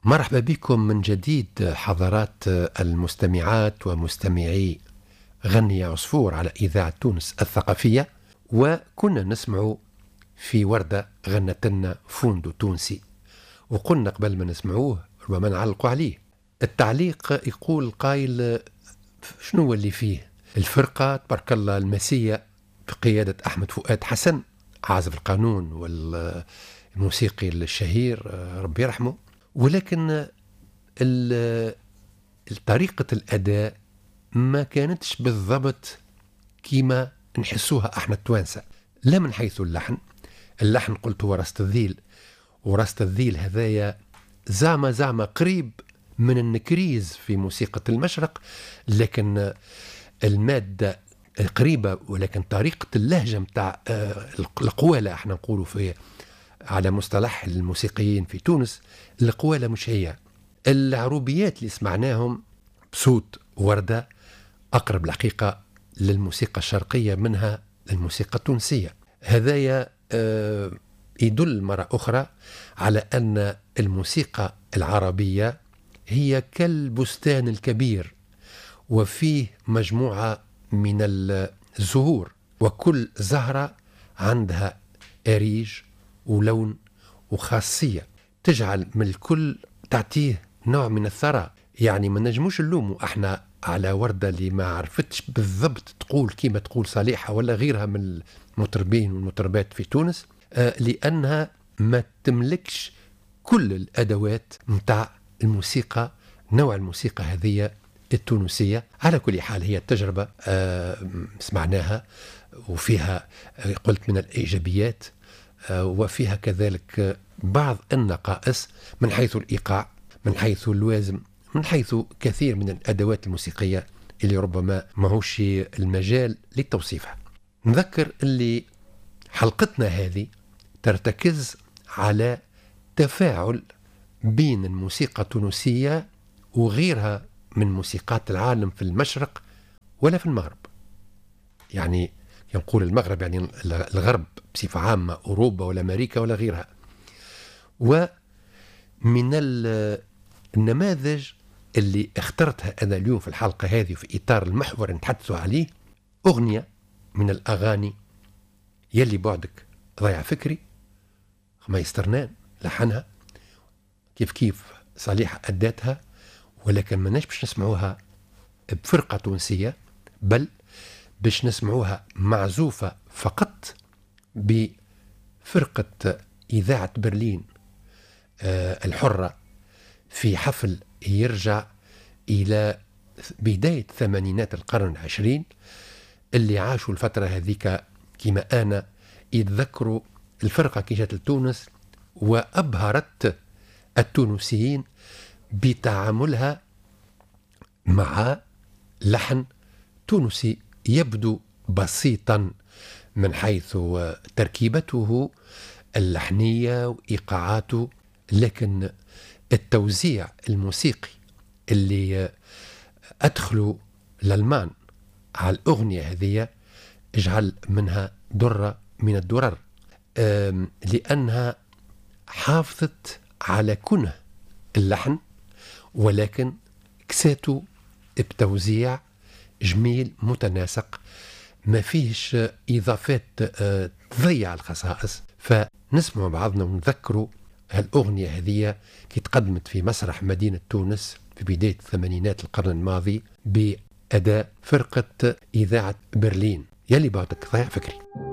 مرحبا بكم من جديد حضرات المستمعات ومستمعي غني يا عصفور على إذاعة تونس الثقافية. وكنا نسمع في وردة غنت لنا فوندو تونسي، وقلنا قبل ما نسمعوه وما نعلقوا عليه. التعليق يقول قايل شنو اللي فيه؟ الفرقة تبارك الله المسية بقيادة أحمد فؤاد حسن عازف القانون والموسيقي الشهير ربي يرحمه، ولكن طريقة الأداء ما كانتش بالضبط كما نحسوها احنا التوانسة. لا من حيث اللحن قلت هو راست الذيل، وراست الذيل هذايا زعما قريب من النكريز في موسيقى المشرق، لكن المادة قريبة، ولكن طريقة اللهجة متاع القوالة احنا نقولوا في على مصطلح الموسيقيين في تونس، القوالة مش هي. العروبيات اللي سمعناهم بصوت وردة أقرب الحقيقة للموسيقى الشرقية منها الموسيقى التونسية. هذايا يدل مرة أخرى على أن الموسيقى العربية هي كالبستان الكبير، وفيه مجموعة من الزهور، وكل زهرة عندها أريج ولون وخاصية تجعل من الكل تعطيه نوع من الثراء. يعني ما نجموش نلوموا احنا على وردة اللي ما عرفتش بالضبط تقول كيما تقول صالحة ولا غيرها من المطربين والمطربات في تونس، لأنها ما تملكش كل الأدوات متاع الموسيقى، نوع الموسيقى هذه التونسية. على كل حال هي التجربة سمعناها، وفيها قلت من الإيجابيات، وفيها كذلك بعض النقائص من حيث الإيقاع، من حيث الوازم، من حيث كثير من الأدوات الموسيقية اللي ربما ماهوش المجال لتوصيفها. نذكر اللي حلقتنا هذه ترتكز على تفاعل بين الموسيقى التونسية وغيرها من موسيقات العالم في المشرق ولا في المغرب. يعني ينقول المغرب يعني الغرب بصفة عامة، أوروبا ولا أمريكا ولا غيرها. ومن النماذج اللي اخترتها أنا اليوم في الحلقة هذه في إطار المحور اللي نتحدثوا عليه، أغنية من الأغاني يلي بعدك ضيع فكري، خميس ترنان لحنها، كيف صالحة أداتها، ولكن ما باش نسمعوها بفرقة تونسية، بل باش نسمعوها معزوفة فقط بفرقة إذاعة برلين الحرة في حفل يرجع إلى بداية ثمانينات القرن العشرين. اللي عاشوا الفترة هذيك كما أنا يتذكروا الفرقة كي جات لتونس وأبهرت التونسيين بتعاملها مع لحن تونسي يبدو بسيطا من حيث تركيبته اللحنية وإيقاعاته، لكن التوزيع الموسيقي اللي أدخلوا الألمان على الأغنية هذه اجعل منها درة من الدرر، لأنها حافظت على كنه اللحن، ولكن كساته بتوزيع جميل متناسق، ما فيش إضافات تضيع الخصائص. فنسمع بعضنا ونذكروا هالأغنية هذه كي تقدمت في مسرح مدينة تونس في بداية الثمانينات القرن الماضي بأداء فرقة إذاعة برلين، يلي بعدك ضيع فكري.